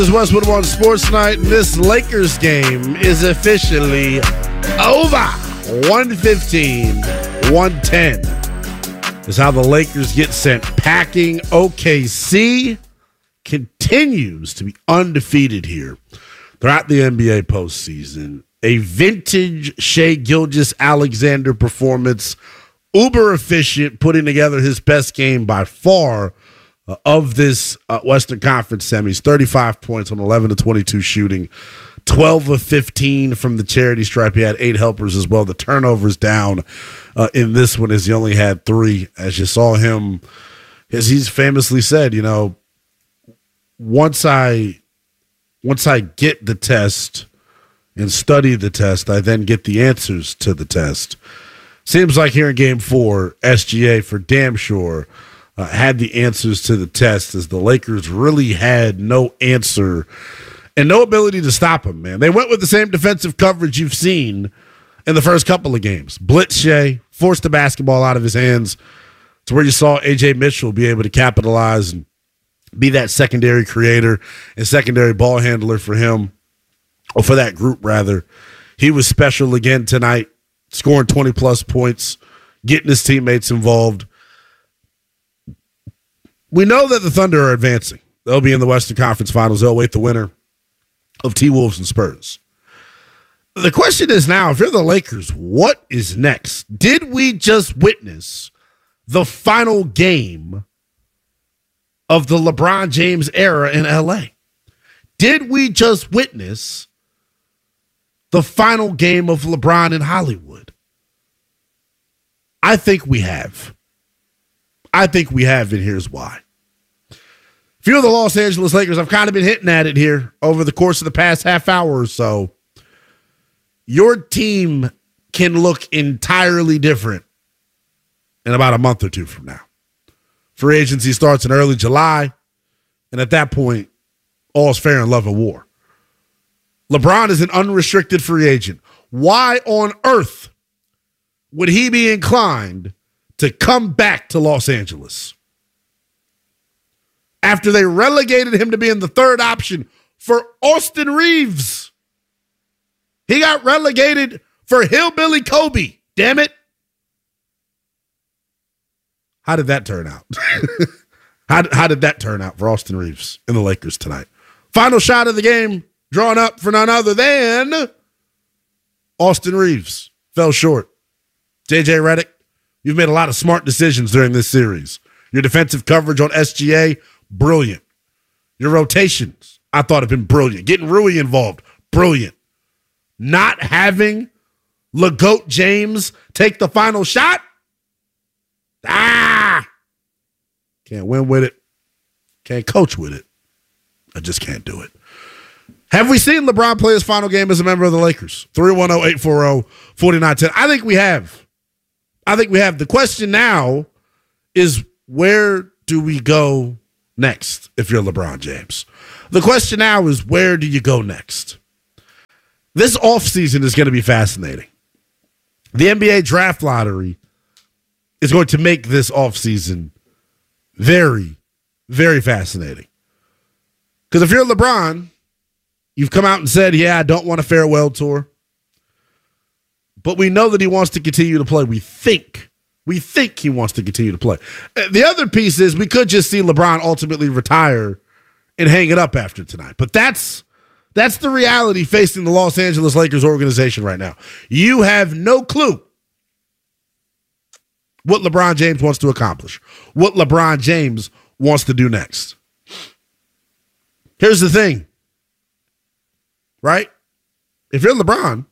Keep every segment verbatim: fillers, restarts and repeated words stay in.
This is Westwood One Sports Night. This Lakers game is officially over. one fifteen, one ten is how the Lakers get sent packing. O K C continues to be undefeated here throughout the N B A postseason. A vintage Shai Gilgeous-Alexander performance. Uber efficient, putting together his best game by far uh, of this uh, Western Conference semis. thirty-five points on eleven to twenty-two shooting. twelve of fifteen from the charity stripe. He had eight helpers as well. The turnovers down uh, in this one as he only had three. As you saw him, as he's famously said, you know, once I once I get the test and study the test, I then get the answers to the test. Seems like here in game four, S G A for damn sure uh, had the answers to the test, as the Lakers really had no answer and no ability to stop him, man. They went with the same defensive coverage you've seen in the first couple of games. Blitz Shai, forced the basketball out of his hands to where you saw A J Mitchell be able to capitalize and be that secondary creator and secondary ball handler for him, or for that group, rather. He was special again tonight, scoring twenty-plus points, getting his teammates involved. We know that the Thunder are advancing. They'll be in the Western Conference Finals. They'll await the winner of T-Wolves and Spurs. The question is now, if you're the Lakers, what is next? Did we just witness the final game of the LeBron James era in L A? Did we just witness the final game of LeBron in Hollywood? I think we have. I think we have, and here's why. If you're the Los Angeles Lakers, I've kind of been hitting at it here over the course of the past half hour or so. Your team can look entirely different in about a month or two from now. Free agency starts in early July, and at that point, all's fair in love and war. LeBron is an unrestricted free agent. Why on earth would he be inclined to come back to Los Angeles after they relegated him to being the third option for Austin Reeves? He got relegated for Hillbilly Kobe. Damn it. How did that turn out? how, how did that turn out for Austin Reeves and the Lakers tonight? Final shot of the game, drawn up for none other than Austin Reeves. Fell short. J J Redick, you've made a lot of smart decisions during this series. Your defensive coverage on S G A, brilliant. Your rotations, I thought, have been brilliant. Getting Rui involved, brilliant. Not having LeGoat James take the final shot, ah, can't win with it. Can't coach with it. I just can't do it. Have we seen LeBron play his final game as a member of the Lakers? three one zero, eight four zero, four nine one zero. I think we have. I think we have. The question now is, where do we go next if you're LeBron James? The question now is, where do you go next? This offseason is going to be fascinating. The N B A draft lottery is going to make this offseason very, very fascinating. Because if you're LeBron, you've come out and said, yeah, I don't want a farewell tour. But we know that he wants to continue to play. We think. We think he wants to continue to play. The other piece is we could just see LeBron ultimately retire and hang it up after tonight. But that's that's the reality facing the Los Angeles Lakers organization right now. You have no clue what LeBron James wants to accomplish, what LeBron James wants to do next. Here's the thing, right? If you're LeBron,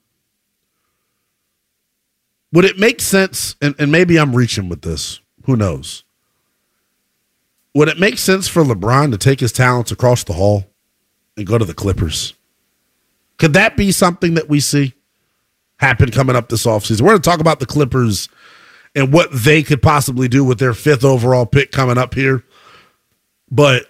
would it make sense, and, and maybe I'm reaching with this, who knows? Would it make sense for LeBron to take his talents across the hall and go to the Clippers? Could that be something that we see happen coming up this offseason? We're going to talk about the Clippers and what they could possibly do with their fifth overall pick coming up here. But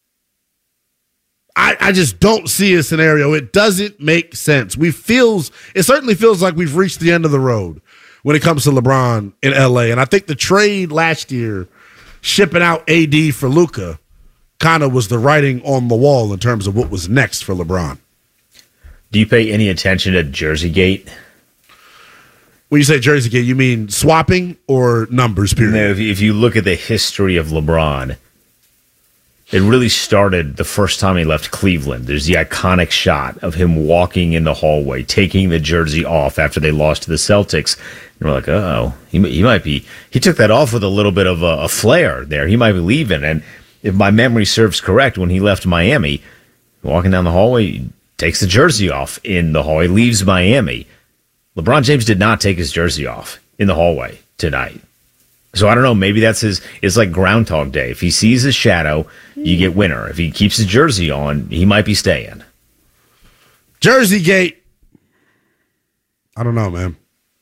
I, I just don't see a scenario. It doesn't make sense. We feels it certainly feels like we've reached the end of the road when it comes to LeBron in L A. And I think the trade last year, shipping out A D for Luka, kind of was the writing on the wall in terms of what was next for LeBron. Do you pay any attention to Jerseygate? When you say Jerseygate, you mean swapping or numbers, period? No, if, if you look at the history of LeBron, it really started the first time he left Cleveland. There's the iconic shot of him walking in the hallway, taking the jersey off after they lost to the Celtics. And we're like, oh, he, he might be, he took that off with a little bit of a, a flair there. He might be leaving. And if my memory serves correct, when he left Miami, walking down the hallway, he takes the jersey off in the hallway, leaves Miami. LeBron James did not take his jersey off in the hallway tonight. So I don't know, maybe that's his, it's like Groundhog Day. If he sees his shadow, you get winner. If he keeps his jersey on, he might be staying. Jerseygate. I don't know, man.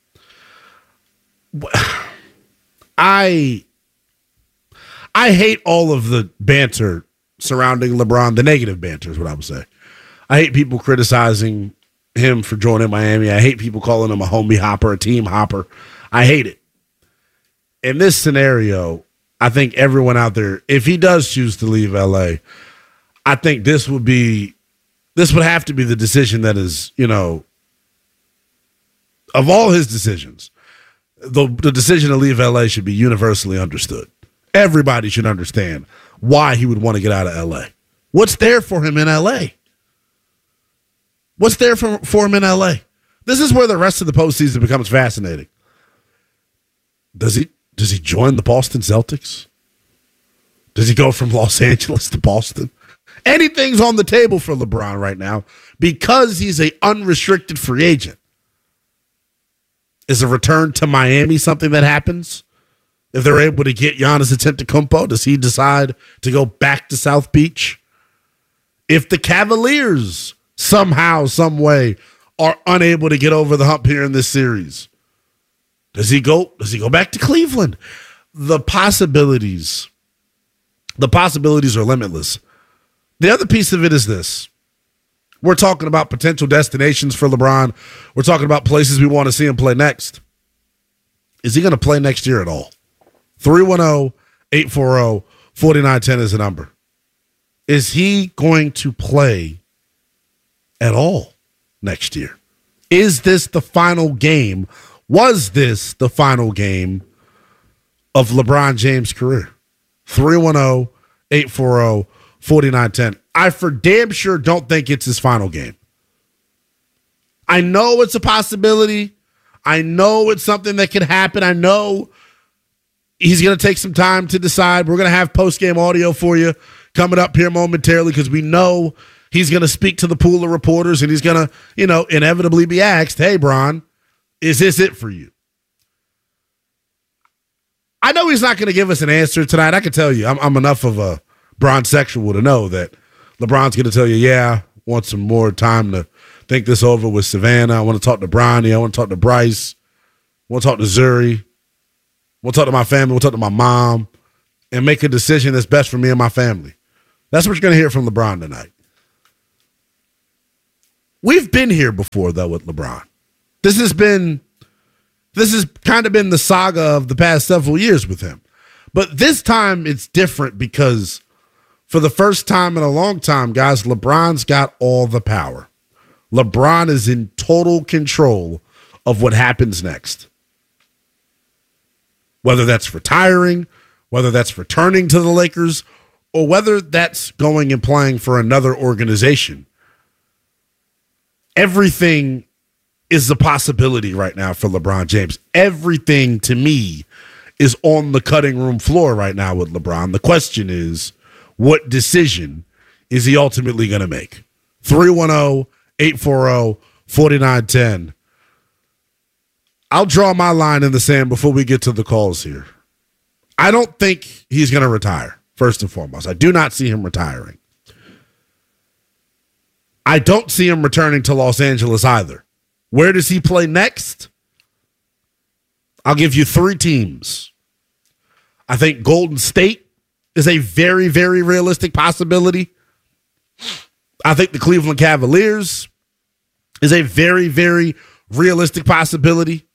I I hate all of the banter surrounding LeBron, the negative banter is what I would say. I hate people criticizing him for joining Miami. I hate people calling him a homie hopper, a team hopper. I hate it. In this scenario, I think everyone out there, if he does choose to leave L A, I think this would be, this would have to be the decision that is, you know, of all his decisions, the, the decision to leave L A should be universally understood. Everybody should understand why he would want to get out of L A. What's there for him in L A? What's there for, for him in L A? This is where the rest of the postseason becomes fascinating. Does he does he join the Boston Celtics? Does he go from Los Angeles to Boston? Anything's on the table for LeBron right now because he's an unrestricted free agent. Is a return to Miami something that happens? If they're able to get Giannis Antetokounmpo, does he decide to go back to South Beach? If the Cavaliers somehow, some way, are unable to get over the hump here in this series, does he go? Does he go back to Cleveland? The possibilities, the possibilities are limitless. The other piece of it is this. We're talking about potential destinations for LeBron. We're talking about places we want to see him play next. Is he going to play next year at all? three one zero, eight four zero, four nine one zero is the number. Is he going to play at all next year? Is this the final game? Was this the final game of LeBron James' career? three one zero, eight four zero, four nine one zero. I for damn sure don't think it's his final game. I know it's a possibility. I know it's something that could happen. I know he's going to take some time to decide. We're going to have post-game audio for you coming up here momentarily because we know he's going to speak to the pool of reporters and he's going to, you know, inevitably be asked, hey, Bron, is this it for you? I know he's not going to give us an answer tonight. I can tell you, I'm, I'm enough of a Bron sexual to know that LeBron's going to tell you, yeah, want some more time to think this over with Savannah. I want to talk to Bronny. I want to talk to Bryce. I want to talk to Zuri. I want to talk to my family. I want to talk to my mom and make a decision that's best for me and my family. That's what you're going to hear from LeBron tonight. We've been here before, though, with LeBron. This has been, this has kind of been the saga of the past several years with him. But this time it's different because for the first time in a long time, guys, LeBron's got all the power. LeBron is in total control of what happens next. Whether that's retiring, whether that's returning to the Lakers, or whether that's going and playing for another organization. Everything is a possibility right now for LeBron James. Everything, to me, is on the cutting room floor right now with LeBron. The question is, what decision is he ultimately going to make? three one zero, eight four zero, four nine one zero. I'll draw my line in the sand before we get to the calls here. I don't think he's going to retire, first and foremost. I do not see him retiring. I don't see him returning to Los Angeles either. Where does he play next? I'll give you three teams. I think Golden State is a very, very realistic possibility. I think the Cleveland Cavaliers is a very, very realistic possibility.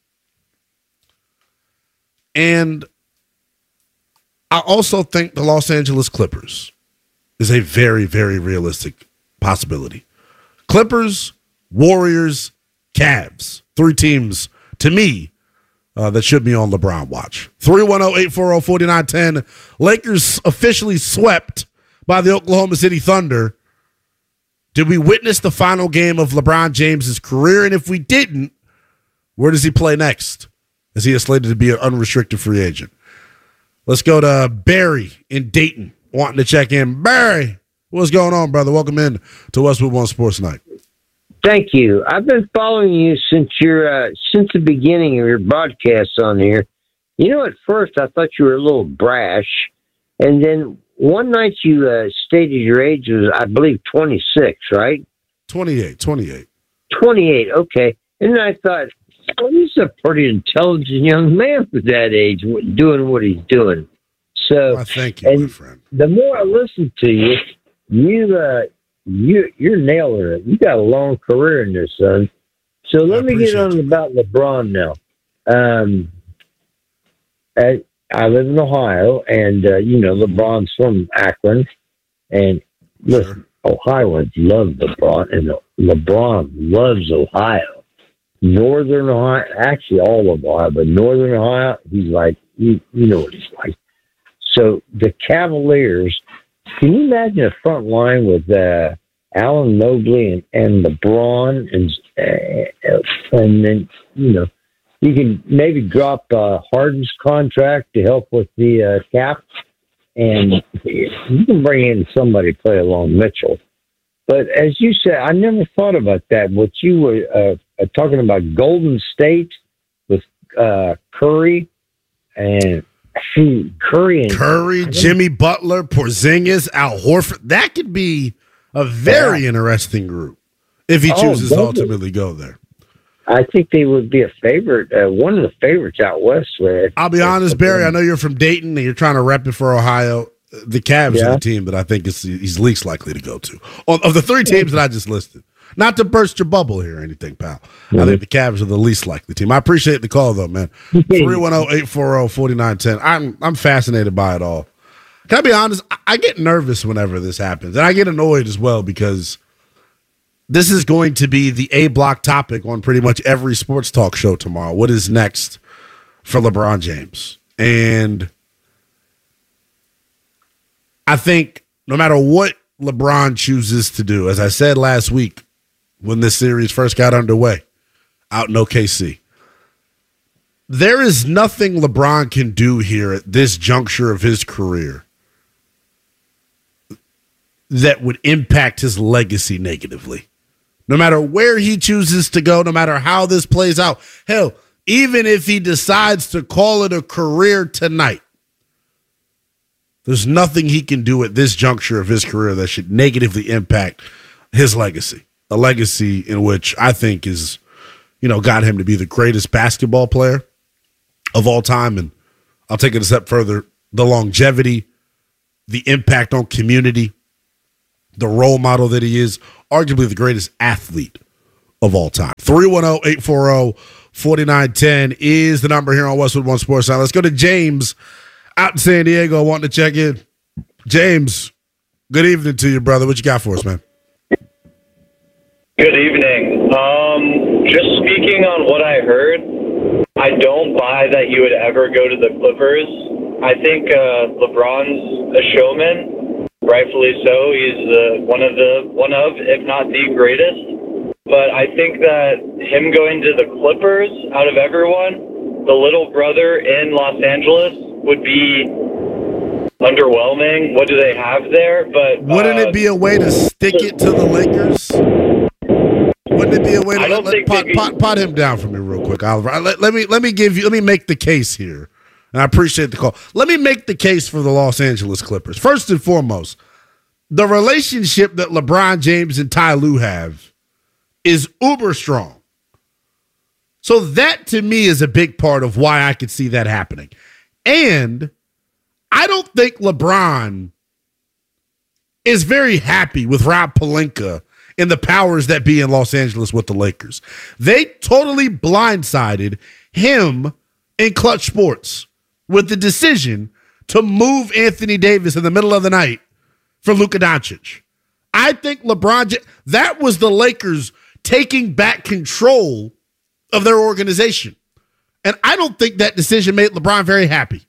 And I also think the Los Angeles Clippers is a very, very realistic possibility. Clippers, Warriors, Cavs. Three teams, to me, uh, that should be on LeBron watch. three one zero, eight four zero, four nine one zero. Lakers officially swept by the Oklahoma City Thunder. Did we witness the final game of LeBron James's career? And if we didn't, where does he play next? Is he slated to be an unrestricted free agent? Let's go to Barry in Dayton, wanting to check in. Barry, what's going on, brother? Welcome in to Westwood One Sports Night. Thank you. I've been following you since your uh, since the beginning of your broadcasts on here. You know, at first I thought you were a little brash, and then one night you uh, stated your age was, I believe, twenty-six, right? twenty-eight, twenty-eight. twenty-eight, okay. And then I thought, well, he's a pretty intelligent young man for that age, doing what he's doing. So, well, thank you, and my friend. The more I listen to you, you uh, you you're nailing it. You got a long career in this, son. So let me get on you. about LeBron now. Um, I, I live in Ohio, and uh, you know LeBron's from Akron, and listen, sure. Ohioans love LeBron, and LeBron loves Ohio. Northern Ohio, actually all of Ohio, but Northern Ohio, he's like, you, you know what he's like. So the Cavaliers, can you imagine a front line with uh, Allen Mobley and, and LeBron, and uh, and then you know you can maybe drop uh, Harden's contract to help with the uh, cap, and you can bring in somebody to play along Mitchell. But as you said, I never thought about that. What you were uh, talking about, Golden State with uh, Curry and Curry and Curry, Jimmy Butler, Porzingis, Al Horford. That could be a very yeah. interesting group if he chooses oh, to ultimately go there. I think they would be a favorite, uh, one of the favorites out west. Where I'll be honest, Barry. I know you're from Dayton and you're trying to rep it for Ohio. The Cavs yeah. are the team that I think is he's least likely to go to. Of the three teams that I just listed. Not to burst your bubble here or anything, pal. Mm-hmm. I think the Cavs are the least likely team. I appreciate the call, though, man. three one zero, eight four zero, four nine one zero. I'm I'm fascinated by it all. Can I be honest? I get nervous whenever this happens. And I get annoyed as well because this is going to be the A-block topic on pretty much every sports talk show tomorrow. What is next for LeBron James? And I think no matter what LeBron chooses to do, as I said last week when this series first got underway out in O K C, there is nothing LeBron can do here at this juncture of his career that would impact his legacy negatively. No matter where he chooses to go, no matter how this plays out, hell, even if he decides to call it a career tonight, there's nothing he can do at this juncture of his career that should negatively impact his legacy. A legacy in which I think is, you know, got him to be the greatest basketball player of all time. And I'll take it a step further. The longevity, the impact on community, the role model that he is, arguably the greatest athlete of all time. three one zero, eight four zero, four nine one zero is the number here on Westwood One Sports Night. Let's go to James out in San Diego wanting to check in. James, good evening to you, brother. What you got for us, man? Good evening. Um, just speaking on what I heard, I don't buy that you would ever go to the Clippers. I think uh, LeBron's a showman, rightfully so. He's uh, one of the one of, if not the greatest. But I think that him going to the Clippers, out of everyone, the little brother in Los Angeles would be underwhelming. What do they have there? But wouldn't uh, it be a way to stick it to the Lakers? Wouldn't it be a way to I don't let, think pot, be, pot, pot him down for me real quick, Oliver? Let, let me let me give you let me make the case here, and I appreciate the call. Let me make the case for the Los Angeles Clippers. First and foremost, the relationship that LeBron James and Ty Lue have is uber strong. So that to me is a big part of why I could see that happening. And I don't think LeBron is very happy with Rob Pelinka and the powers that be in Los Angeles with the Lakers. They totally blindsided him in Clutch Sports with the decision to move Anthony Davis in the middle of the night for Luka Doncic. I think LeBron, that was the Lakers taking back control of their organization. And I don't think that decision made LeBron very happy.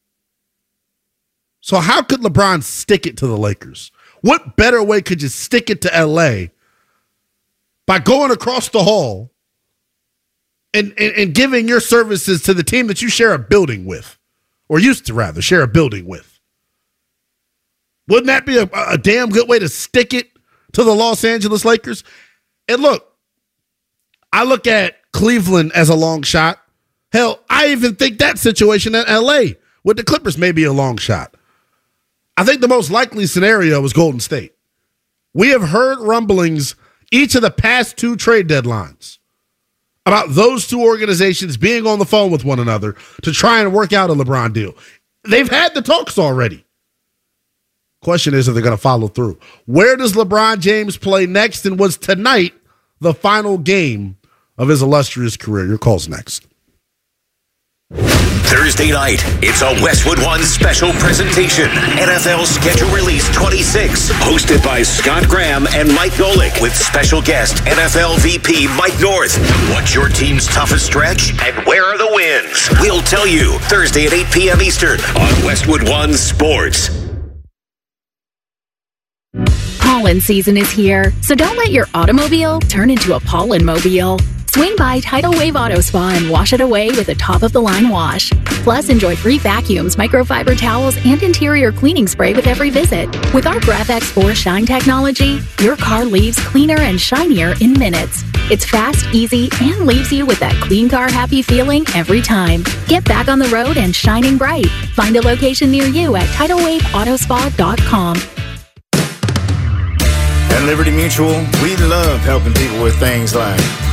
So how could LeBron stick it to the Lakers? What better way could you stick it to L A by going across the hall and, and, and giving your services to the team that you share a building with, or used to rather share a building with? Wouldn't that be a, a damn good way to stick it to the Los Angeles Lakers? And look, I look at Cleveland as a long shot. Hell, I even think that situation in L A with the Clippers may be a long shot. I think the most likely scenario is Golden State. We have heard rumblings each of the past two trade deadlines about those two organizations being on the phone with one another to try and work out a LeBron deal. They've had the talks already. Question is, are they going to follow through? Where does LeBron James play next? And was tonight the final game of his illustrious career? Your call's next. Thursday night, it's a Westwood One special presentation. N F L Schedule Release twenty-six, hosted by Scott Graham and Mike Golick, with special guest N F L V P Mike North. What's your team's toughest stretch, and where are the wins? We'll tell you Thursday at eight p.m. Eastern on Westwood One Sports. Pollen season is here, so don't let your automobile turn into a pollen mobile. Swing by Tidal Wave Auto Spa and wash it away with a top-of-the-line wash. Plus, enjoy free vacuums, microfiber towels, and interior cleaning spray with every visit. With our GraphX four Shine technology, your car leaves cleaner and shinier in minutes. It's fast, easy, and leaves you with that clean car happy feeling every time. Get back on the road and shining bright. Find a location near you at tidal wave auto spa dot com. At Liberty Mutual, we love helping people with things like